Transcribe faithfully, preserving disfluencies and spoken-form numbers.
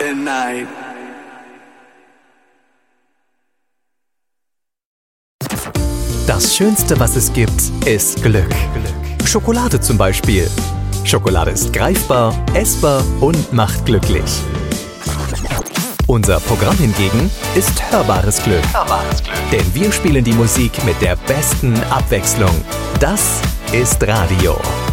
at night. Das Schönste, was es gibt, ist Glück. Schokolade zum Beispiel. Schokolade ist greifbar, essbar und macht glücklich. Unser Programm hingegen ist hörbares Glück. Hörbares Glück. Denn wir spielen die Musik mit der besten Abwechslung. Das ist Radio.